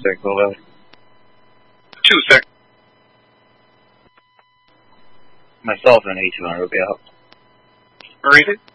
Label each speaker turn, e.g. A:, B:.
A: seconds, hold on.
B: 2 seconds.
A: Myself and A200 will be out.
B: Repeat.